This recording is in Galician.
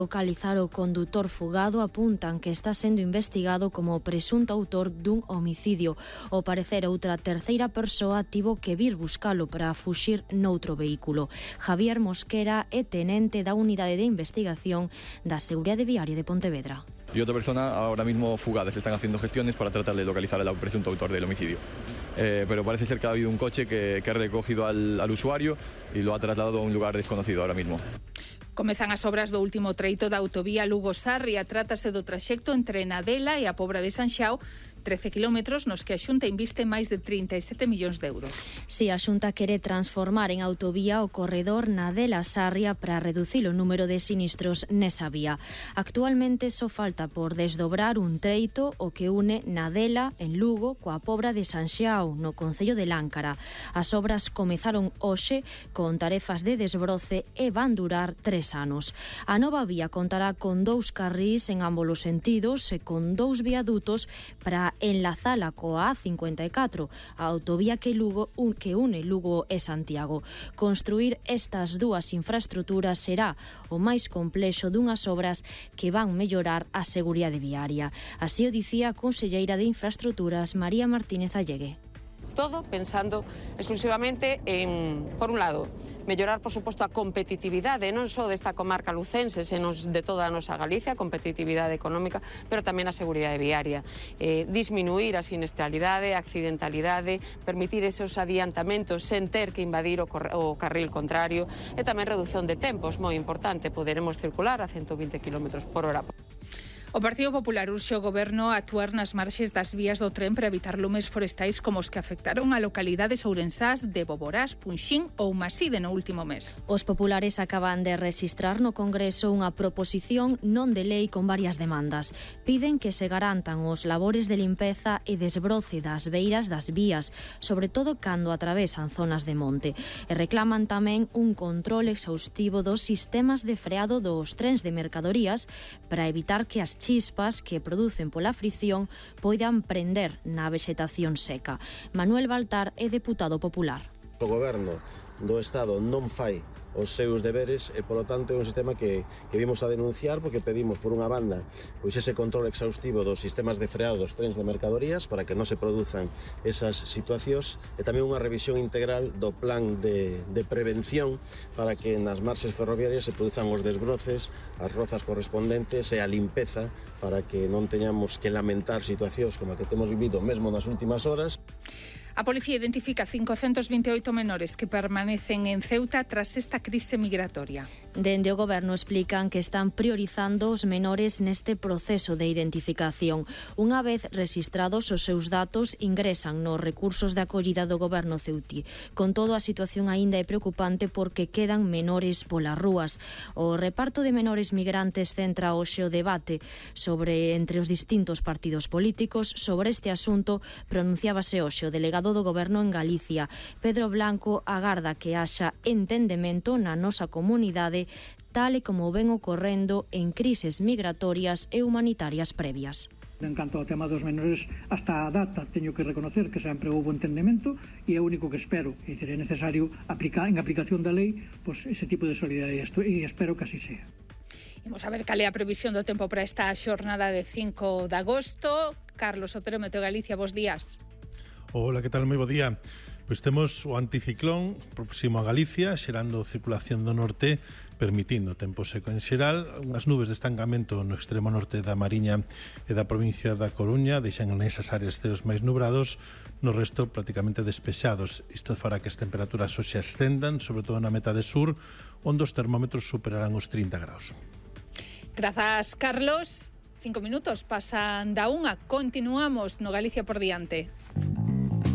Localizar o condutor fugado apuntan que está sendo investigado como presunto autor dun homicidio. Ao parecer, outra terceira persoa tivo que vir buscalo para fuxir noutro vehículo. Javier Mosquera é tenente da Unidade de Investigación da Seguridade Viaria de Pontevedra. Y otra persona ahora mismo fugada. Se están haciendo gestiones para tratar de localizar al presunto autor del homicidio. Pero parece ser que ha habido un coche que ha recogido al usuario y lo ha trasladado a un lugar desconocido ahora mismo. Comezan as obras do último treito da autovía Lugo-Sarria. Trátase do traxecto entre Nadela e a Pobra de Sanxao, 13 kilómetros nos que a Xunta inviste máis de 37 millóns de euros. Si, a Xunta quere transformar en autovía o corredor Nadela-Sarria para reducir o número de sinistros nesa vía. Actualmente só falta por desdobrar un treito o que une Nadela en Lugo coa Pobra de Sanxao no concello de Láncara. As obras comezaron hoxe con tarefas de desbroce e van durar 3 anos. A nova vía contará con 2 carrís en ambos os sentidos e con 2 viadutos para enlazala coa A54, a autovía que une Lugo e Santiago. Construir estas dúas infraestruturas será o máis complexo dunhas obras que van mellorar a seguridade viaria. Así o dicía a conselleira de Infraestruturas María Martínez Allegue. Todo pensando exclusivamente en, por un lado, mellorar, por suposto, a competitividade non só desta comarca lucense, senón de toda a nosa Galicia, competitividade económica, pero tamén a seguridade viaria. Disminuir a siniestralidade, a accidentalidade, permitir esos adiantamentos sen ter que invadir o carril contrario e tamén reducción de tempos, moi importante, poderemos circular a 120 km por hora. O Partido Popular urxe o Goberno a actuar nas marxes das vías do tren para evitar lumes forestais como os que afectaron a localidades ourensás de Boborás, Punxín ou Maside no último mes. Os populares acaban de rexistrar no Congreso unha proposición non de lei con varias demandas. Piden que se garantan os labores de limpeza e desbroce das beiras das vías, sobre todo cando atravesan zonas de monte. E reclaman tamén un control exhaustivo dos sistemas de freado dos trens de mercadorías para evitar que as chispas que producen pola fricción poidan prender na vexetación seca. Manuel Baltar é deputado popular. O Goberno do Estado non fai os seus deberes e, polo tanto, é un sistema que vimos a denunciar porque pedimos, por unha banda, pois ese control exhaustivo dos sistemas de freado dos trens de mercadorías para que non se produzan esas situacións e tamén unha revisión integral do plan de prevención para que nas marxes ferroviarias se produzan os desbroces, as rozas correspondentes e a limpeza para que non teñamos que lamentar situacións como a que temos vivido mesmo nas últimas horas. A policía identifica 528 menores que permanecen en Ceuta tras esta crise migratoria. Dende o Goberno explican que están priorizando os menores neste proceso de identificación. Unha vez rexistrados os seus datos, ingresan nos recursos de acollida do Goberno ceutí. Con todo, a situación aínda é preocupante porque quedan menores polas rúas. O reparto de menores migrantes centra hoxe o debate entre os distintos partidos políticos. Sobre este asunto pronunciábase hoxe o delegado do Goberno en Galicia. Pedro Blanco agarda que haxa entendemento na nosa comunidade tal e como ven ocorrendo en crises migratorias e humanitarias previas. En canto ao tema dos menores, hasta a data teño que reconocer que sempre houve entendemento e é o único que espero. É dicir, é necesario aplicar en aplicación da lei pois, ese tipo de solidariedade e espero que así sea. Imos a ver cal é a previsión do tempo para esta xornada de 5 de agosto. Carlos Otero, Meteo Galicia, bos días. Hola, que tal? Moi bo día. Pois temos o anticiclón próximo a Galicia, xerando circulación do norte, permitindo tempo seco en xeral. Unhas nubes de estancamento no extremo norte da Mariña e da provincia da Coruña deixan nesas áreas ceos máis nubrados, no resto prácticamente despexados. Isto fará que as temperaturas hoxe ascendan, sobre todo na metade sur, onde os termómetros superarán os 30 graus. Grazas, Carlos. 5 minutos pasan da 1. Continuamos no Galicia por diante.